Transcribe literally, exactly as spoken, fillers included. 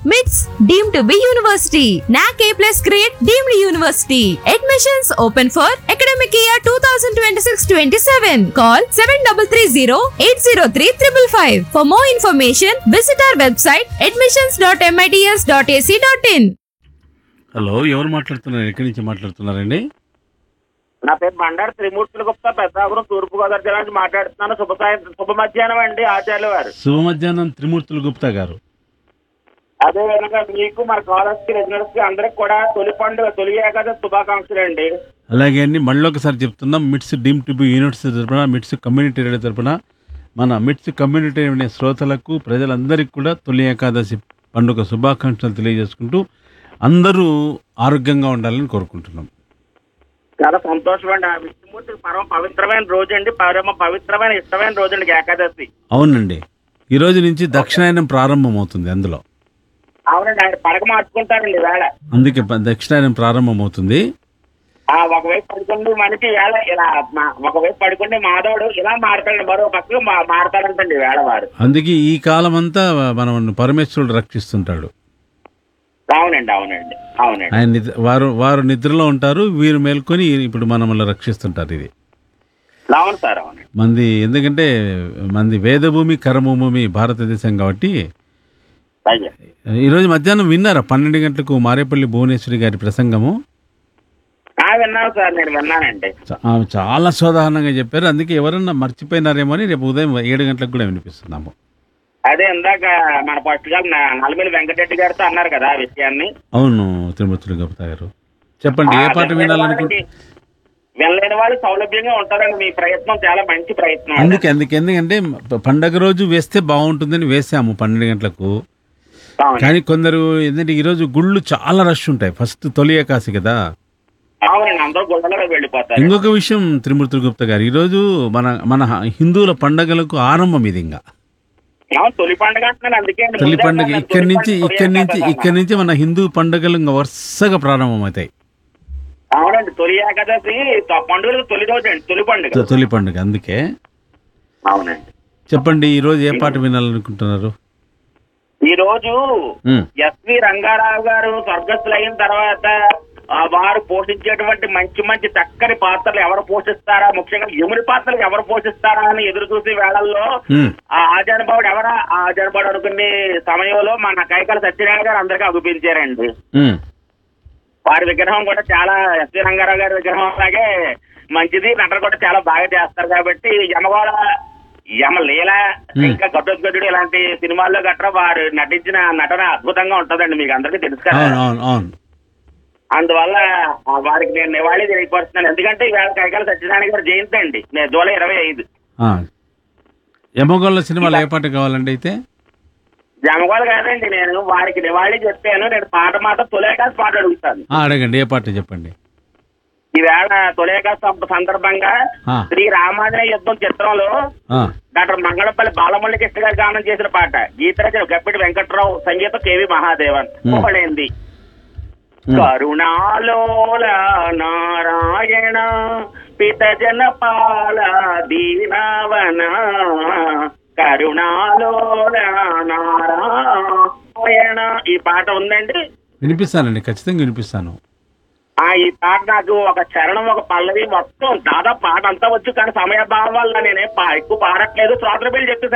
మిట్స్ deemed to be university. నాక్ ఏ plus grade deemed university. Admissions open for academic year two thousand twenty six twenty seven. Call seven three three zero eight zero three triple five. For more information visit our website admissions dot MITS dot AC dot in. Hello, ఎవరు మాట్లాడుతున్నారు? ఎక్కడి నుంచి మాట్లాడుతున్నారండి? నా పేరు బండారు త్రిమూర్తుల గుప్తా, పెద్దాపురం, తూర్పు గోదావరి జిల్లా నుంచి మాట్లాడుతున్నాను. శుభ సాయంత్రం, శుభ మధ్యాహ్నం అండి ఆచార్యుల వారు. శుభ మధ్యాహ్నం త్రిమూర్తుల గుప్తా గారు. అదే విధంగా మీకు మన కాలేజ్ కి రెసిడెంట్స్ కి అందరికి కూడా తొలి పండుగ తొలి ఏకాదశి శుభాకాంక్షలు అండి. అలాగే అండి, మళ్ళీ ఒకసారి చెప్తున్నాం, మిట్స్ డీమ్ టు బి యూనివర్సిటీ తరపున, మిట్స్ కమ్యూనిటీ రేడియో తరపున మన మిట్స్ కమ్యూనిటీ అనే శ్రోతలకు, ప్రజలందరికీ కూడా తొలి ఏకాదశి పండుగ శుభాకాంక్షలు తెలియజేసుకుంటూ అందరూ ఆరోగ్యంగా ఉండాలని కోరుకుంటున్నాం. చాలా సంతోషం అండి. ఆ విష్ణుమూర్తి పరమ పవిత్రమైన రోజు అండి, పరమ పవిత్రమైన ఇష్టమైన రోజు అండి ఏకాదశి. అవునండి, ఈ రోజు నుంచి దక్షిణాయనం ప్రారంభం అవుతుంది. అందులో అవునండి, ఆయన పడక మార్చుకుంటారండి వేళ. అందుకే ప- దక్షిణాయనం ప్రారంభం అవుతుంది. ఆ ఒకవైపు పడుకుంటే మనకి వేళ ఇలా మా- ఒకవైపు పడుకుంటే మాధవుడు ఇలా మారతాడు, మరో పక్కకు మా- మారతాడంటండి వేళ వారు. అందుకే ఈ కాలం అంతా మనం పరమేశ్వరుడు రక్షిస్తుంటాడు. అవునండి అవునండి అవునండి ఆయన నిద్ర- వారు వారు నిద్రలో ఉంటారు, వీరు మేల్కొని ఇప్పుడు మనల్ని రక్షిస్తుంటారు. ఇది అవును సార్, అవునండి. మంది ఎందుకంటే మంది వేదభూమి కర్మభూమి భారతదేశం కాబట్టి. అయ్యా, ఈరోజు మధ్యాహ్నం విన్నారా పన్నెండు గంటలకు మారేపల్లి భువనేశ్వరి గారి ప్రసంగము? ఆ, విన్నాను సార్, నేను విన్నానండి. చా- ఆమె చాలా సోదాహరణంగా చెప్పారు. అందుకే ఎవరన్నా మర్చిపోయినారేమో అని రేపు ఉదయం ఏడు గంటలకు కూడా వినిపిస్తున్నాము. అదే ఇందాక మన ఫస్ట్ గా నలమిల్లి వెంకటరెడ్డి గారితో అన్నారు కదా ఆ విషయాన్ని. అవును, తిరుమతులు గుప్తా గారు చెప్పండి, ఏ పాట వినాలనుకుంటే? వెళ్ళలేని వాళ్ళు సౌలభ్యంగా ఉంటారండి. మీ ప్రయత్నం చాలా మంచి ప్రయత్నం. అందుకే అందుకే ఎందుకంటే పండగ రోజు వేస్తే బాగుంటుందని వేసాము పన్నెండు గంటలకు. అవును. కానీ కొందరు ఏంటంటే ఈరోజు గుళ్ళు చాలా రష్ ఉంటాయి, ఫస్ట్ తొలి ఏకాదశి కదా. అవునండి, అందరూ గుళ్ళలో వెళ్ళిపోతారు. ఇంకొక విషయం త్రిమూర్తుల గుప్తా గారు, ఈరోజు మన మన హిందువుల పండగలకు ఆరంభం ఇది. ఇంకా అవును, తొలి పండుగ అంటున్నాను, అందుకే తొలి పండుగ ఇక్కడి నుంచి ఇక్కడి నుంచి ఇక్కడి నుంచి మన హిందూ పండుగలు ఇంకా వరుసగా ప్రారంభం అవుతాయి. అవునండి, తొలి ఏకాదశి పండుగలకు తొలి రోజు అండి, తొలి పండుగ. తొ- తొలి పండుగ అందుకే. అవునండి. చెప్పండి, ఈ రోజు ఏ పాట వినాలనుకుంటున్నారు? ఈ రోజు ఉమ్, ఎస్వి రంగారావు గారు స్వర్గస్థులు అయిన తర్వాత ఆ, వారు పోషించేటువంటి మంచి మంచి చక్కని పాత్రలు ఎవరు పోషిస్తారా, ముఖ్యంగా యముని పాత్రలు ఎవరు పోషిస్తారా అని ఎదురు చూసే వేళల్లో ఉమ్, ఆ ఆజానుభావుడు ఎవరా ఆ ఆజానుభావుడు అనుకునే సమయంలో మన కైకాల సత్యనారాయణ గారు అందరికీ అగుపించారండి. ఉమ్, వారి విగ్రహం కూడా చాలా, ఎస్వి రంగారావు గారి విగ్రహం అలాగే మంచిది, నటన కూడా చాలా బాగా చేస్తారు. కాబట్టి యమగోళ, యమలీల, ఇంకా గడ్డొద్దుగడ్డు ఇలాంటి సినిమాల్లో గట్రా వారు నటించిన నటన అద్భుతంగా ఉంటుందండి, మీకు అందరికీ తెలుసు కదా. అవును అవును అవును అందువల్ల ఆ వారికి నేను నివాళి తెలియపరుస్తున్నాను. ఎందుకంటే ఇవాళ కైకాల సత్యనారాయణ గారు జయంతి అండి, నేను జూలై ఇరవై ఐదు. ఆ. యమగోళ్ళ సినిమాలో ఏ పాట కావాలండి అయితే? జమగోళ కాదండి, నేను వారికి నివాళి చెప్పాను. నేను పాట మాట తొలేకాశ పాట అడుగుతాను. ఆ, అడగండి, ఏ పాట చెప్పండి. ఈవేళ తొలేకాశ సందర్భంగా ఆ. శ్రీ రామాంజనేయ యుద్ధం చిత్రంలో ఆ, డాక్టర్ మంగళపల్లి బాలమురళి కృష్ణ గారు గానం చేసిన పాట, గీతరచన గప్పిటి వెంకట్రావు, సంగీతం కేవి మహాదేవన్. పోబడింది. కరుణాలోల నారాయణ పిత జన పాల దీనావన, కరుణాలోల నారాయణ. ఈ పాట ఉందండి, వినిపిస్తానండి, ఖచ్చితంగా వినిపిస్తాను. ఆ ఈ పాట నాకు ఒక చరణం ఒక పల్లవి మొత్తం దాదాపు పాట అంతా వచ్చు, కానీ సమయభావం వల్ల నేనే ఎక్కువ పాడట్లేదు. శ్రోతల పేర్లు చెప్తే